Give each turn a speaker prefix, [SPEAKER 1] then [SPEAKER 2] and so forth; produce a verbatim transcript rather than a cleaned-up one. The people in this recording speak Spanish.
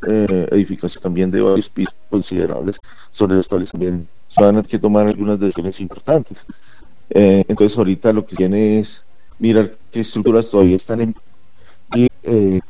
[SPEAKER 1] eh, edificaciones también de varios pisos considerables, sobre los cuales también se van a tener que tomar algunas decisiones importantes. Eh, entonces ahorita lo que tiene es mirar qué estructuras todavía están en y eh,